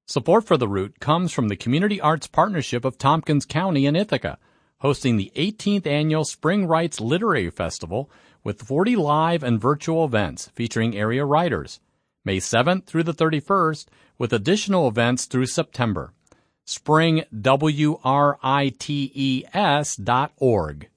Support for The Root comes from the Community Arts Partnership of Tompkins County in Ithaca, hosting the 18th Annual Spring Writes Literary Festival with 40 live and virtual events featuring area writers, May 7th through the 31st, with additional events through September. springwrites.org.